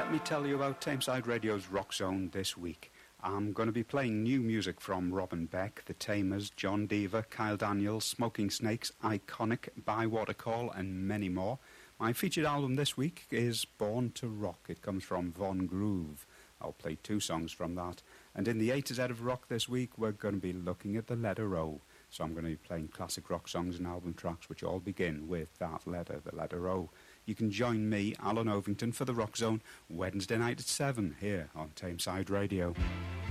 let me tell you about Tameside Radio's Rock Zone this week. I'm going to be playing new music from Robin Beck, The Tamers, John Deaver, Kyle Daniels, Smoking Snakes, Iconic, Bywater Call, and many more. My featured album this week is Born to Rock. It comes from Von Groove. I'll play 2 songs from that. And in the A to Z of rock this week, we're going to be looking at the letter O. So I'm going to be playing classic rock songs and album tracks which all begin with that letter, the letter O. You can join me, Alan Ovington, for the Rock Zone Wednesday night at 7 here on Tameside Radio.